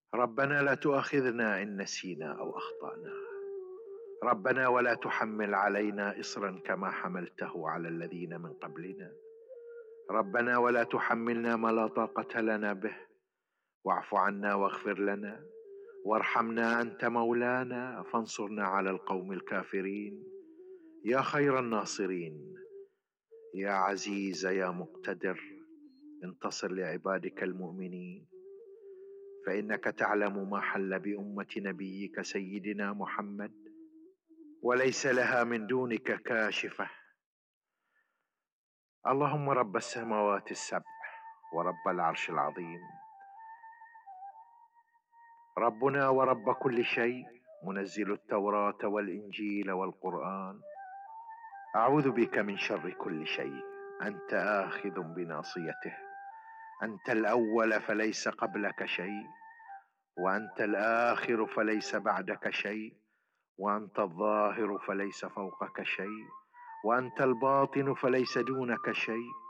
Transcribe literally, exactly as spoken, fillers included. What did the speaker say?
ربنا لا تؤاخذنا إن نسينا أو أخطأنا. ربنا ولا تحمل علينا إصرا كما حملته على الذين من قبلنا. ربنا ولا تحملنا ما لا طاقة لنا به، واعف عنا واغفر لنا وارحمنا، أنت مولانا فانصرنا على القوم الكافرين. يا خير الناصرين، يا عزيز يا مقتدر، انتصر لعبادك المؤمنين، فإنك تعلم ما حل بأمة نبيك سيدنا محمد، وليس لها من دونك كاشفة. اللهم رب السماوات السبع ورب العرش العظيم، ربنا ورب كل شيء، منزل التوراة والإنجيل والقرآن، أعوذ بك من شر كل شيء، أنت آخذ بناصيته، أنت الأول فليس قبلك شيء، وأنت الآخر فليس بعدك شيء، وأنت الظاهر فليس فوقك شيء، وأنت الباطن فليس دونك شيء،